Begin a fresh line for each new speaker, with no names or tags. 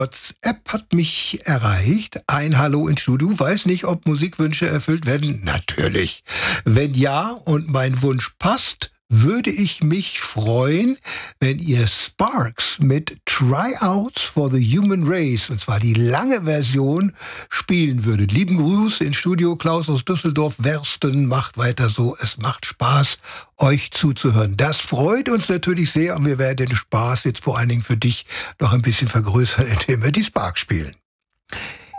WhatsApp hat mich erreicht. Ein Hallo ins Studio. Weiß nicht, ob Musikwünsche erfüllt werden. Natürlich. Wenn ja und mein Wunsch passt, würde ich mich freuen, wenn ihr Sparks mit Tryouts for the Human Race, und zwar die lange Version, spielen würdet. Lieben Gruß ins Studio, Klaus aus Düsseldorf, Wersten. Macht weiter so, es macht Spaß, euch zuzuhören. Das freut uns natürlich sehr und wir werden den Spaß jetzt vor allen Dingen für dich noch ein bisschen vergrößern, indem wir die Sparks spielen.